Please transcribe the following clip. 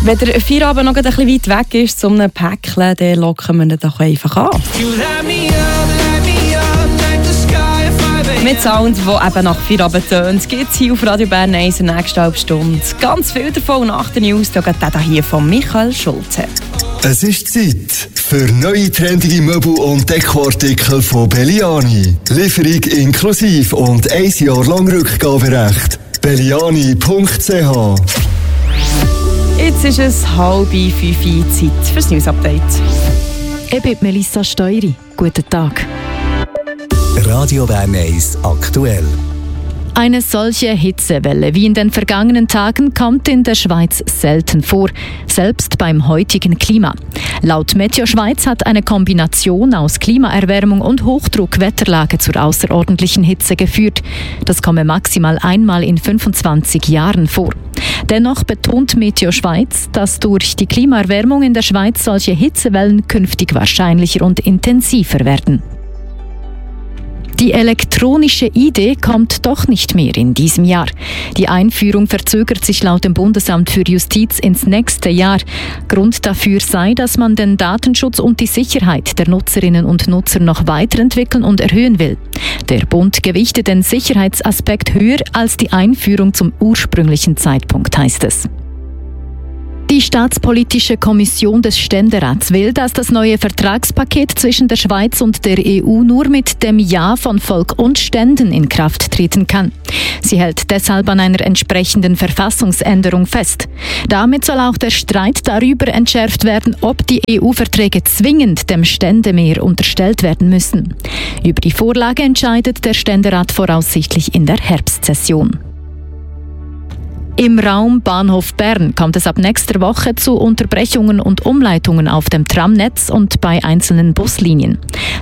Wenn der Feierabend noch ein bisschen weit weg ist, zum einem Päckchen, dann locken wir ihn doch einfach an. Mit Sound, der eben nach Feierabend tönt, gibt es hier auf Radio Bern 1 in der nächsten halben Stunde. Ganz viel davon nach den News, da geht der hier von Michael Schulze. Es ist Zeit für neue trendige Möbel und Dekoartikel von Belliani. Lieferung inklusive und 1 Jahr lang Rückgaberecht. Belliani.ch. Jetzt ist es 4:30 Zeit fürs News-Update. Ich bin Melissa Steury. Guten Tag. Radio Bern 1 aktuell. Eine solche Hitzewelle wie in den vergangenen Tagen kommt in der Schweiz selten vor, selbst beim heutigen Klima. Laut Meteo Schweiz hat eine Kombination aus Klimaerwärmung und Hochdruckwetterlage zur außerordentlichen Hitze geführt. Das komme maximal einmal in 25 Jahren vor. Dennoch betont Meteo Schweiz, dass durch die Klimaerwärmung in der Schweiz solche Hitzewellen künftig wahrscheinlicher und intensiver werden. Die elektronische ID kommt doch nicht mehr in diesem Jahr. Die Einführung verzögert sich laut dem Bundesamt für Justiz ins nächste Jahr. Grund dafür sei, dass man den Datenschutz und die Sicherheit der Nutzerinnen und Nutzer noch weiterentwickeln und erhöhen will. Der Bund gewichtet den Sicherheitsaspekt höher als die Einführung zum ursprünglichen Zeitpunkt, heißt es. Die Staatspolitische Kommission des Ständerats will, dass das neue Vertragspaket zwischen der Schweiz und der EU nur mit dem Ja von Volk und Ständen in Kraft treten kann. Sie hält deshalb an einer entsprechenden Verfassungsänderung fest. Damit soll auch der Streit darüber entschärft werden, ob die EU-Verträge zwingend dem Ständemeer unterstellt werden müssen. Über die Vorlage entscheidet der Ständerat voraussichtlich in der Herbstsession. Im Raum Bahnhof Bern kommt es ab nächster Woche zu Unterbrechungen und Umleitungen auf dem Tramnetz und bei einzelnen Buslinien.